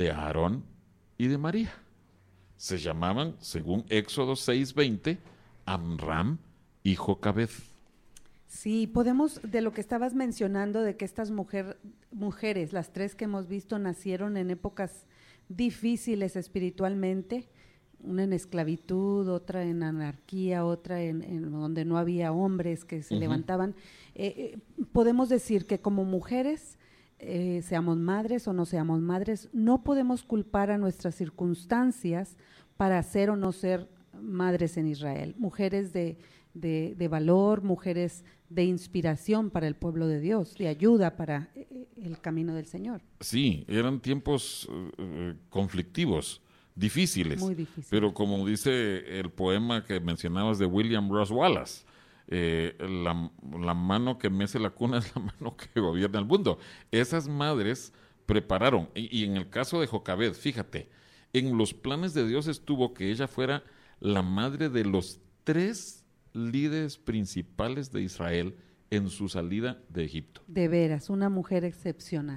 de Aarón y de María. Se llamaban, según Éxodo 6:20, Amram y Jocabed. Sí, podemos, de lo que estabas mencionando, de que estas mujeres, las tres que hemos visto, nacieron en épocas difíciles espiritualmente, una en esclavitud, otra en anarquía, otra en donde no había hombres que se levantaban. Podemos decir que como mujeres, seamos madres o no seamos madres, no podemos culpar a nuestras circunstancias para ser o no ser madres en Israel. Mujeres de valor, mujeres de inspiración para el pueblo de Dios, de ayuda para el camino del Señor. Sí, eran tiempos conflictivos, difíciles. Muy difíciles. Pero como dice el poema que mencionabas de William Ross Wallace, la mano que mece la cuna es la mano que gobierna el mundo. Esas madres prepararon, y en el caso de Jocabed, fíjate, en los planes de Dios estuvo que ella fuera la madre de los 3 líderes principales de Israel en su salida de Egipto. De veras, una mujer excepcional.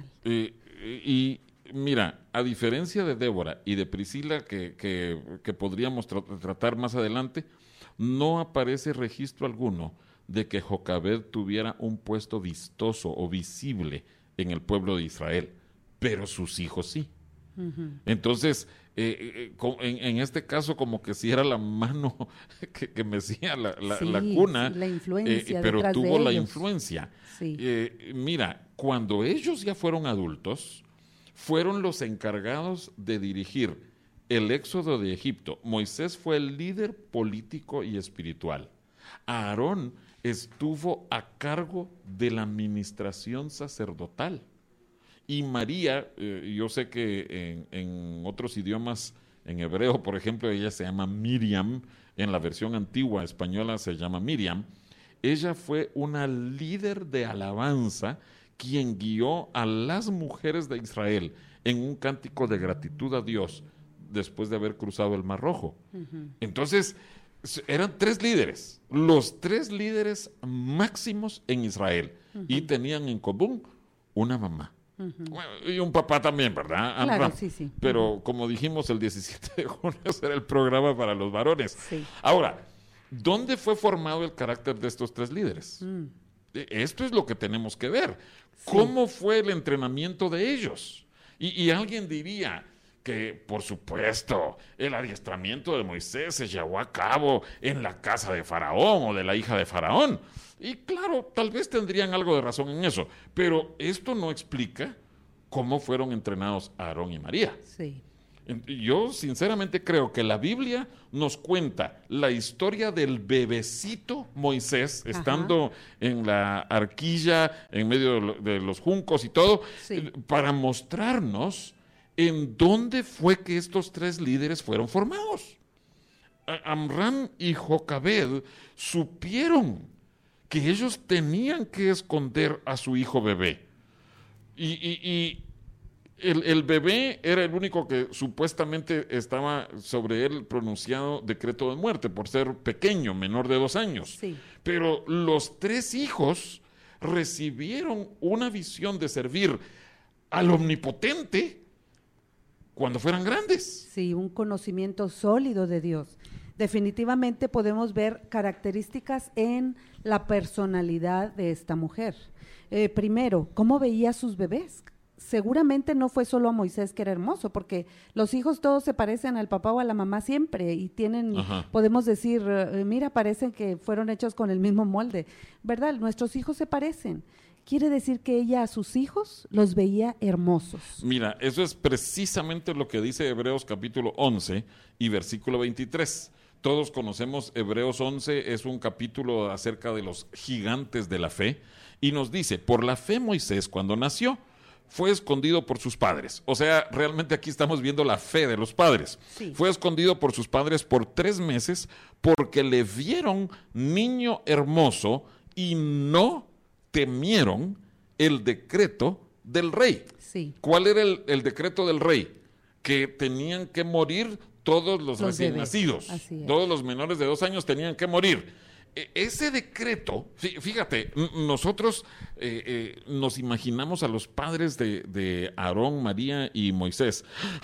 Y mira, a diferencia de Débora y de Priscila, que podríamos tratar más adelante, no aparece registro alguno de que Jocabed tuviera un puesto vistoso o visible en el pueblo de Israel, pero sus hijos sí. Entonces, en este caso como que sí era la mano que mecía la cuna, sí, la influencia pero detrás tuvo de la ellos. influencia. Sí. Mira, cuando ellos ya fueron adultos, fueron los encargados de dirigir el éxodo de Egipto. Moisés fue el líder político y espiritual. Aarón estuvo a cargo de la administración sacerdotal. Y María, yo sé que en otros idiomas, en hebreo, por ejemplo, ella se llama Miriam, en la versión antigua española se llama Miriam. Ella fue una líder de alabanza quien guió a las mujeres de Israel en un cántico de gratitud a Dios después de haber cruzado el Mar Rojo. Entonces, eran 3 líderes, los 3 líderes máximos en Israel, y tenían en común una mamá. Bueno, y un papá también, ¿verdad? Claro, sí. Pero como dijimos, el 17 de junio será el programa para los varones. Sí. Ahora, ¿dónde fue formado el carácter de estos 3 líderes? Esto es lo que tenemos que ver. Sí. ¿Cómo fue el entrenamiento de ellos? Y alguien diría que, por supuesto, el adiestramiento de Moisés se llevó a cabo en la casa de Faraón o de la hija de Faraón. Y claro, tal vez tendrían algo de razón en eso, pero esto no explica cómo fueron entrenados Aarón y María. Sí. Yo sinceramente creo que la Biblia nos cuenta la historia del bebecito Moisés, estando en la arquilla, en medio de los juncos y todo, para mostrarnos en dónde fue que estos 3 líderes fueron formados. Amram y Jocabed supieron que ellos tenían que esconder a su hijo bebé. Y el bebé era el único que supuestamente estaba sobre él pronunciado decreto de muerte por ser pequeño, menor de 2 años. Sí. Pero los 3 hijos recibieron una visión de servir al Omnipotente cuando fueran grandes. Sí, un conocimiento sólido de Dios. Definitivamente podemos ver características en la personalidad de esta mujer. Primero, ¿cómo veía a sus bebés? Seguramente no fue solo a Moisés que era hermoso, porque los hijos todos se parecen al papá o a la mamá siempre y tienen, podemos decir, mira, parecen que fueron hechos con el mismo molde, ¿verdad? Nuestros hijos se parecen. Quiere decir que ella a sus hijos los veía hermosos. Mira, eso es precisamente lo que dice Hebreos capítulo 11 y versículo 23. Todos conocemos Hebreos 11, es un capítulo acerca de los gigantes de la fe, y nos dice, por la fe Moisés cuando nació, fue escondido por sus padres. O sea, realmente aquí estamos viendo la fe de los padres. Sí. Fue escondido por sus padres por 3 meses porque le vieron niño hermoso y no temieron el decreto del rey. Sí. ¿Cuál era el decreto del rey? Que tenían que morir todos los recién bebés. nacidos. Así es. Todos los menores de 2 años tenían que morir. ese decreto, fíjate, nosotros nos imaginamos a los padres de Aarón, María y Moisés.